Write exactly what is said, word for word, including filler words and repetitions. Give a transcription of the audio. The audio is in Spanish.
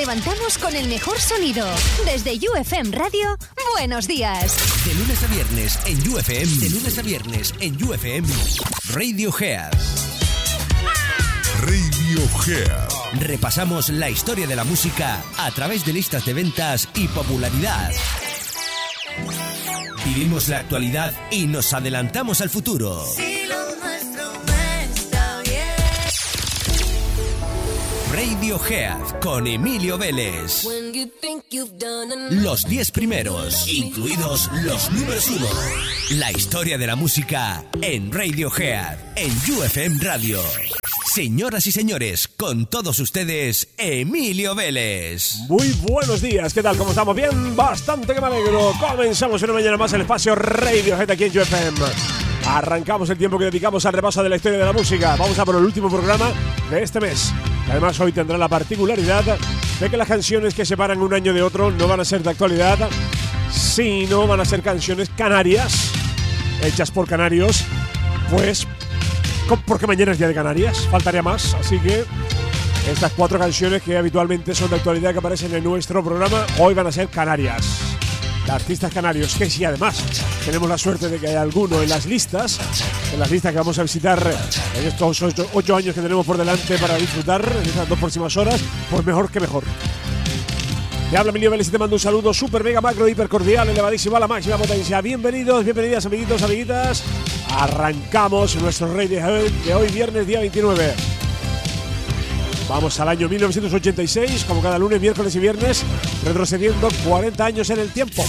levantamos con el mejor sonido. Desde U F M Radio, buenos días. De lunes a viernes en U F M. De lunes a viernes en U F M. Radiohead. Radiohead. Repasamos la historia de la música a través de listas de ventas y popularidad. Vivimos la actualidad y nos adelantamos al futuro. Si lo nuestro no está bien. Radiohead con Emilio Vélez. Los diez primeros, incluidos los números uno. La historia de la música en Radiohead, en U F M Radio. Señoras y señores, con todos ustedes, Emilio Vélez. Muy buenos días, ¿qué tal? ¿Cómo estamos? Bien, bastante que me alegro. Comenzamos una mañana más el espacio Radiohead aquí en U F M. Arrancamos el tiempo que dedicamos al repaso de la historia de la música. Vamos a por el último programa de este mes. Además, hoy tendrá la particularidad de que las canciones que separan un año de otro no van a ser de actualidad, sino van a ser canciones canarias, hechas por canarios, pues porque mañana es Día de Canarias, faltaría más. Así que estas cuatro canciones que habitualmente son de actualidad que aparecen en nuestro programa, hoy van a ser canarias, de artistas canarios, que sí, además tenemos la suerte de que hay alguno en las listas, en las listas que vamos a visitar en estos ocho, ocho años que tenemos por delante para disfrutar en estas dos próximas horas, pues mejor que mejor. Te habla Emilio Vélez y te mando un saludo súper mega macro hiper cordial, elevadísimo a la máxima potencia. Bienvenidos, bienvenidas amiguitos, amiguitas. Arrancamos nuestro Radiohead de hoy viernes día veintinueve. Vamos al año mil novecientos ochenta y seis, como cada lunes, miércoles y viernes, retrocediendo cuarenta años en el tiempo.